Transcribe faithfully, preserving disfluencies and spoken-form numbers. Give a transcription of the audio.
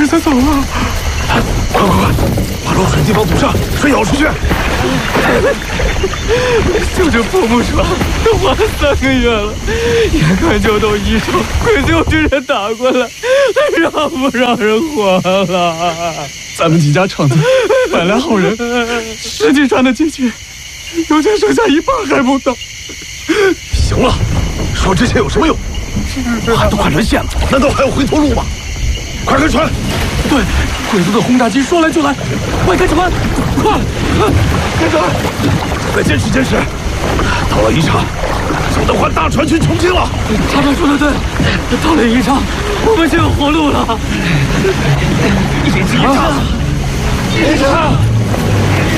在走了！快快快，把漏水地方堵上，水舀出去！ 就这破木船都花了三个月了，眼看就到宜城，鬼子又这人打过来，还让不让人还了？ 咱们几家厂子本来好人，实际上的激情，有钱剩下一半还不到。行了，说这些有什么用？船都快沦陷了，难道还有回头路吗？快开船！ 对，鬼子的轰炸机说来就来，快开船！快，开船！ 再坚持坚持，到了宜昌，就能换大船去重庆了。 厂长说的对，到了宜昌，我们就有活路了。宜昌，宜昌。